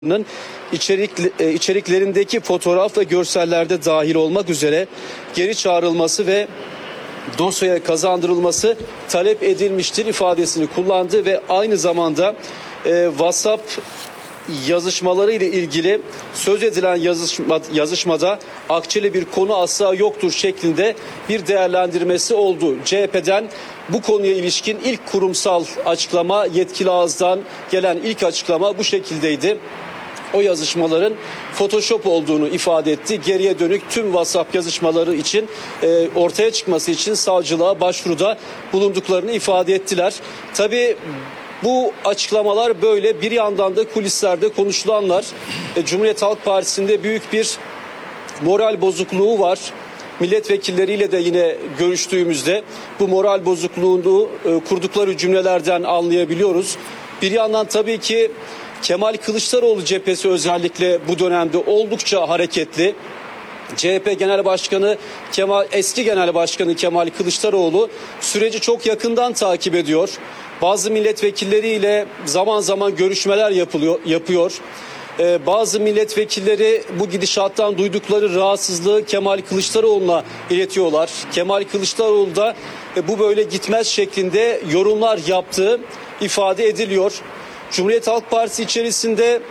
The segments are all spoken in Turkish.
içeriklerindeki fotoğraf ve görsellerde dahil olmak üzere geri çağrılması ve dosyaya kazandırılması talep edilmiştir ifadesini kullandı ve aynı zamanda WhatsApp yazışmaları ile ilgili söz edilen yazışmada akçeli bir konu asla yoktur şeklinde bir değerlendirmesi oldu. CHP'den bu konuya ilişkin ilk kurumsal açıklama, yetkili ağızdan gelen ilk açıklama bu şekildeydi. O yazışmaların Photoshop olduğunu ifade etti. Geriye dönük tüm WhatsApp yazışmaları için ortaya çıkması için savcılığa başvuruda bulunduklarını ifade ettiler. Tabii bu açıklamalar böyle, bir yandan da kulislerde konuşulanlar. Cumhuriyet Halk Partisi'nde büyük bir moral bozukluğu var. Milletvekilleriyle de yine görüştüğümüzde bu moral bozukluğunu kurdukları cümlelerden anlayabiliyoruz. Bir yandan tabii ki Kemal Kılıçdaroğlu cephesi özellikle bu dönemde oldukça hareketli. CHP Genel Başkanı eski Genel Başkanı Kemal Kılıçdaroğlu süreci çok yakından takip ediyor. Bazı milletvekilleriyle zaman zaman görüşmeler yapıyor. Bazı milletvekilleri bu gidişattan duydukları rahatsızlığı Kemal Kılıçdaroğlu'na iletiyorlar. Kemal Kılıçdaroğlu da bu böyle gitmez şeklinde yorumlar yaptığı ifade ediliyor. Cumhuriyet Halk Partisi içerisinde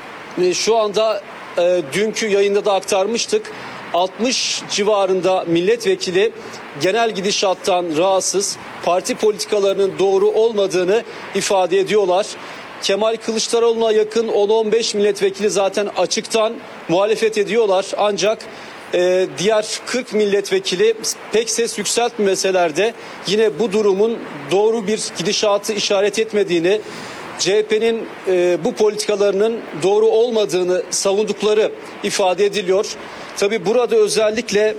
şu anda dünkü yayında da aktarmıştık. 60 civarında milletvekili genel gidişattan rahatsız, parti politikalarının doğru olmadığını ifade ediyorlar. Kemal Kılıçdaroğlu'na yakın 10-15 milletvekili zaten açıktan muhalefet ediyorlar. Ancak diğer 40 milletvekili pek ses yükseltmeseler de yine bu durumun doğru bir gidişatı işaret etmediğini, CHP'nin bu politikalarının doğru olmadığını savundukları ifade ediliyor. Tabii burada özellikle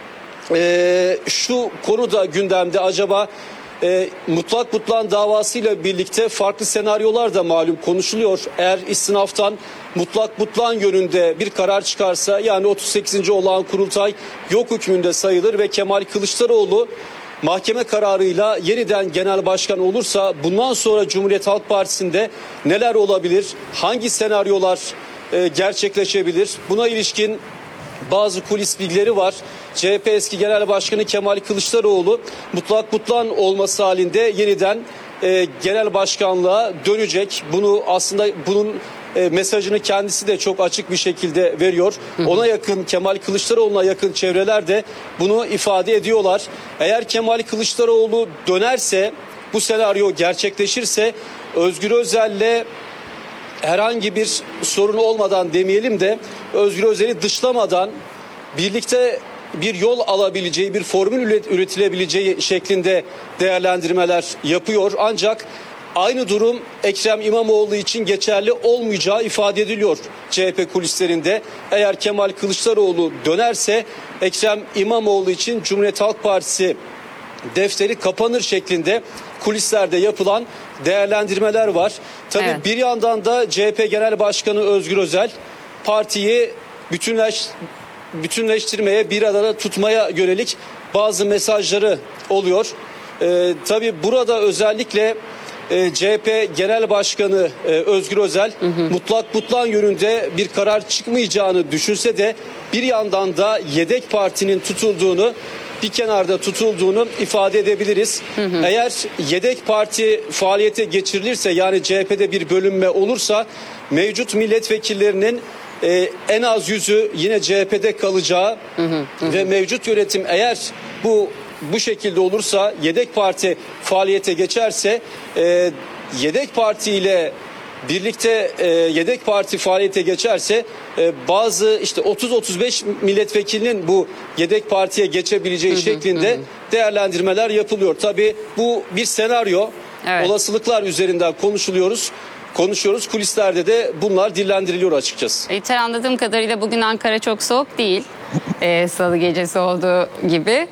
şu konu da gündemde, acaba mutlak butlan davasıyla birlikte farklı senaryolar da malum konuşuluyor. Eğer istinaftan mutlak butlan yönünde bir karar çıkarsa, yani 38. olağan kurultay yok hükmünde sayılır ve Kemal Kılıçdaroğlu mahkeme kararıyla yeniden genel başkan olursa bundan sonra Cumhuriyet Halk Partisi'nde neler olabilir? Hangi senaryolar gerçekleşebilir? Buna ilişkin bazı kulis bilgileri var. CHP eski Genel Başkanı Kemal Kılıçdaroğlu mutlak butlan olması halinde yeniden genel başkanlığa dönecek. Bunun mesajını kendisi de çok açık bir şekilde veriyor. Ona yakın, Kemal Kılıçdaroğlu'na yakın çevreler de bunu ifade ediyorlar. Eğer Kemal Kılıçdaroğlu dönerse, bu senaryo gerçekleşirse, Özgür Özel'le herhangi bir sorun olmadan demeyelim de Özgür Özel'i dışlamadan birlikte bir yol alabileceği, bir formül üretilebileceği şeklinde değerlendirmeler yapıyor. Ancak aynı durum Ekrem İmamoğlu için geçerli olmayacağı ifade ediliyor CHP kulislerinde. Eğer Kemal Kılıçdaroğlu dönerse Ekrem İmamoğlu için Cumhuriyet Halk Partisi defteri kapanır şeklinde kulislerde yapılan değerlendirmeler var. Tabii evet. Bir yandan da CHP Genel Başkanı Özgür Özel partiyi bütünleştirmeye, bir arada tutmaya yönelik bazı mesajları oluyor. Tabii burada özellikle CHP Genel Başkanı Özgür Özel mutlak butlan yönünde bir karar çıkmayacağını düşünse de bir yandan da yedek partinin bir kenarda tutulduğunu ifade edebiliriz. Eğer yedek parti faaliyete geçirilirse, yani CHP'de bir bölünme olursa, mevcut milletvekillerinin en az yüzü yine CHP'de kalacağı ve mevcut yönetim eğer bu şekilde olursa, yedek parti faaliyete geçerse, yedek parti ile birlikte yedek parti faaliyete geçerse bazı 30-35 milletvekilinin bu yedek partiye geçebileceği şeklinde değerlendirmeler yapılıyor. Tabii bu bir senaryo. Evet. Olasılıklar üzerinden konuşuyoruz. Kulislerde de bunlar dillendiriliyor açıkçası. Anladığım kadarıyla bugün Ankara çok soğuk değil. Salı gecesi olduğu gibi.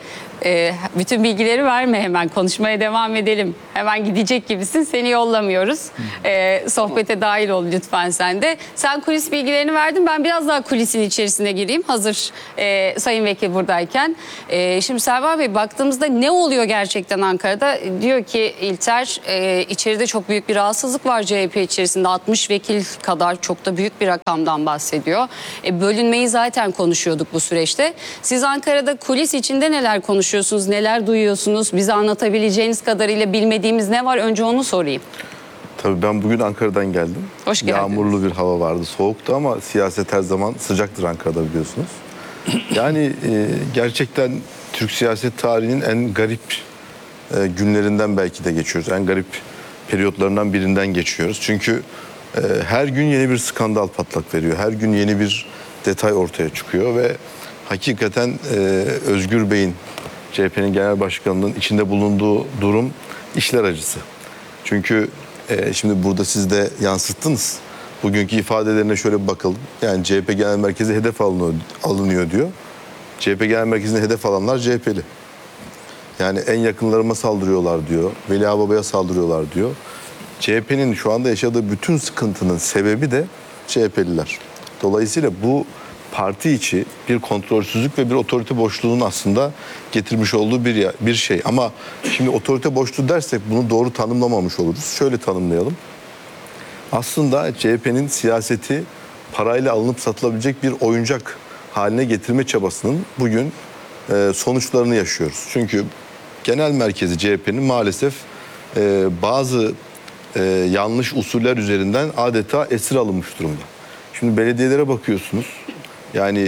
Bütün bilgileri verme, hemen konuşmaya devam edelim. Hemen gidecek gibisin, seni yollamıyoruz. Sohbete dahil ol lütfen sen de. Sen kulis bilgilerini verdin, ben biraz daha kulisin içerisine gireyim hazır Sayın Vekil buradayken. Şimdi Selva Bey, baktığımızda ne oluyor gerçekten Ankara'da? Diyor ki İlter, içeride çok büyük bir rahatsızlık var CHP içerisinde. 60 vekil kadar, çok da büyük bir rakamdan bahsediyor. Bölünmeyi zaten konuşuyorduk bu süreçte. Siz Ankara'da kulis içinde neler konuşuyorsunuz, neler duyuyorsunuz? Bize anlatabileceğiniz kadarıyla bilmediğimiz ne var? Önce onu sorayım. Tabii ben bugün Ankara'dan geldim. Hoş geldiniz. Yağmurlu bir hava vardı, soğuktu ama siyaset her zaman sıcaktır Ankara'da, biliyorsunuz. Yani gerçekten Türk siyaset tarihinin en garip günlerinden belki de geçiyoruz. En garip periyotlarından birinden geçiyoruz. Çünkü her gün yeni bir skandal patlak veriyor. Her gün yeni bir detay ortaya çıkıyor ve hakikaten Özgür Bey'in, CHP'nin genel başkanının içinde bulunduğu durum işler acısı. Çünkü şimdi burada siz de yansıttınız. Bugünkü ifadelerine şöyle bir bakalım. Yani CHP Genel Merkezi hedef alınıyor diyor. CHP Genel Merkezi'ne hedef alanlar CHP'li. Yani en yakınlarıma saldırıyorlar diyor. Veli Ağababa'ya saldırıyorlar diyor. CHP'nin şu anda yaşadığı bütün sıkıntının sebebi de CHP'liler. Dolayısıyla bu parti içi bir kontrolsüzlük ve bir otorite boşluğunun aslında getirmiş olduğu bir şey. Ama şimdi otorite boşluğu dersek bunu doğru tanımlamamış oluruz. Şöyle tanımlayalım. Aslında CHP'nin siyaseti parayla alınıp satılabilecek bir oyuncak haline getirme çabasının bugün sonuçlarını yaşıyoruz. Çünkü genel merkezi CHP'nin maalesef bazı yanlış usuller üzerinden adeta esir alınmış durumda. Şimdi belediyelere bakıyorsunuz. Yani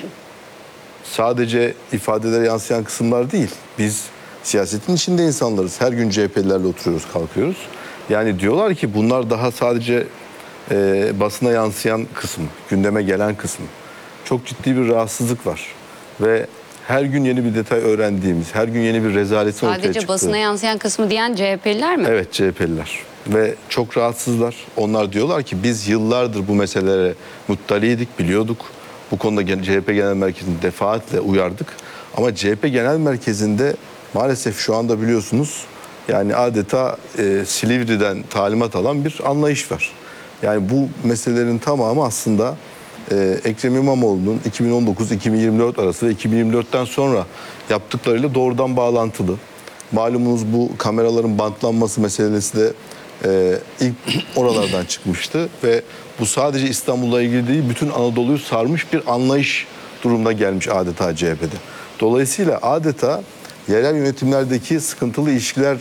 sadece ifadelere yansıyan kısımlar değil. Biz siyasetin içinde insanlarız. Her gün CHP'lilerle oturuyoruz, kalkıyoruz. Yani diyorlar ki bunlar daha sadece basına yansıyan kısmı, gündeme gelen kısmı. Çok ciddi bir rahatsızlık var. Ve her gün yeni bir detay öğrendiğimiz, her gün yeni bir rezaletin ortaya çıktığı. Sadece basına yansıyan kısmı diyen CHP'liler mi? Evet, CHP'liler. Ve çok rahatsızlar. Onlar diyorlar ki biz yıllardır bu meselelere muttaliydik, biliyorduk. Bu konuda CHP Genel Merkezi'ni defaatle uyardık. Ama CHP Genel Merkezi'nde maalesef şu anda biliyorsunuz yani adeta Silivri'den talimat alan bir anlayış var. Yani bu meselelerin tamamı aslında Ekrem İmamoğlu'nun 2019-2024 arası ve 2024'ten sonra yaptıklarıyla doğrudan bağlantılı. Malumunuz bu kameraların bantlanması meselesi de ilk oralardan çıkmıştı ve bu sadece İstanbul'la ilgili değil, bütün Anadolu'yu sarmış bir anlayış durumuna gelmiş adeta CHP'de. Dolayısıyla adeta yerel yönetimlerdeki sıkıntılı ilişkiler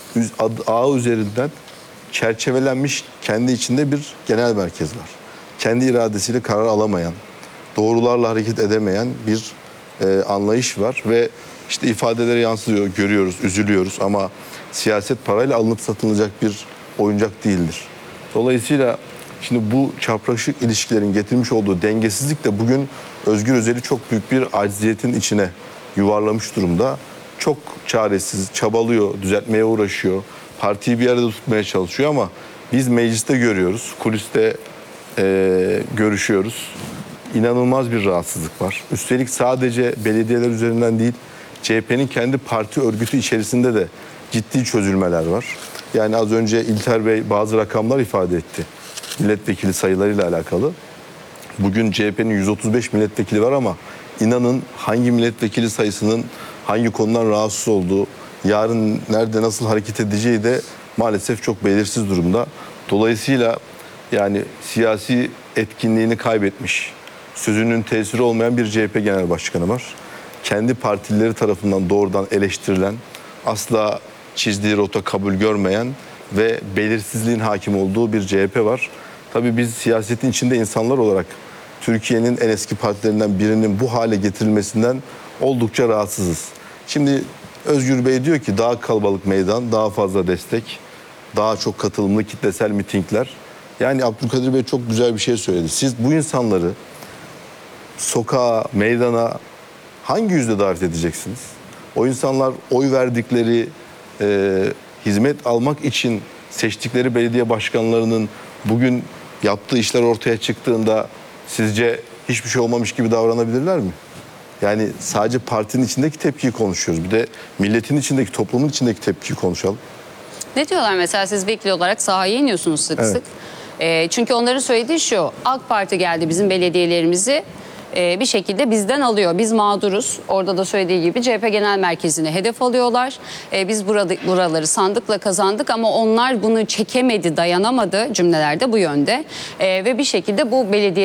ağı üzerinden çerçevelenmiş kendi içinde bir genel merkez var. Kendi iradesiyle karar alamayan, doğrularla hareket edemeyen bir anlayış var ve işte ifadelere yansıyor, görüyoruz, üzülüyoruz ama siyaset parayla alınıp satılacak bir oyuncak değildir. Dolayısıyla şimdi bu çapraşık ilişkilerin getirmiş olduğu dengesizlik de bugün Özgür Özel'i çok büyük bir acziyetin içine yuvarlamış durumda. Çok çaresiz, çabalıyor, düzeltmeye uğraşıyor. Partiyi bir arada tutmaya çalışıyor ama biz mecliste görüyoruz, kuliste görüşüyoruz. İnanılmaz bir rahatsızlık var. Üstelik sadece belediyeler üzerinden değil, CHP'nin kendi parti örgütü içerisinde de ciddi çözülmeler var. Yani az önce İlter Bey bazı rakamlar ifade etti. Milletvekili sayılarıyla alakalı. Bugün CHP'nin 135 milletvekili var ama inanın hangi milletvekili sayısının hangi konudan rahatsız olduğu, yarın nerede nasıl hareket edeceği de maalesef çok belirsiz durumda. Dolayısıyla yani siyasi etkinliğini kaybetmiş, sözünün tesiri olmayan bir CHP Genel Başkanı var. Kendi partilileri tarafından doğrudan eleştirilen, asla çizdiği rota kabul görmeyen ve belirsizliğin hakim olduğu bir CHP var. Tabii biz siyasetin içinde insanlar olarak Türkiye'nin en eski partilerinden birinin bu hale getirilmesinden oldukça rahatsızız. Şimdi Özgür Bey diyor ki daha kalabalık meydan, daha fazla destek, daha çok katılımlı kitlesel mitingler. Yani Abdülkadir Bey çok güzel bir şey söyledi. Siz bu insanları sokağa, meydana hangi yüzde davet edeceksiniz? O insanlar oy verdikleri, hizmet almak için seçtikleri belediye başkanlarının bugün yaptığı işler ortaya çıktığında sizce hiçbir şey olmamış gibi davranabilirler mi? Yani sadece partinin içindeki tepkiyi konuşuyoruz. Bir de milletin içindeki, toplumun içindeki tepkiyi konuşalım. Ne diyorlar mesela, siz vekil olarak sahaya iniyorsunuz sık Evet. sık. Çünkü onların söylediği şu: AK Parti geldi bizim belediyelerimizi bir şekilde bizden alıyor. Biz mağduruz. Orada da söylediği gibi CHP Genel Merkezi'ni hedef alıyorlar. Biz buraları sandıkla kazandık ama onlar bunu çekemedi, dayanamadı, cümlelerde bu yönde. Ve bir şekilde bu belediye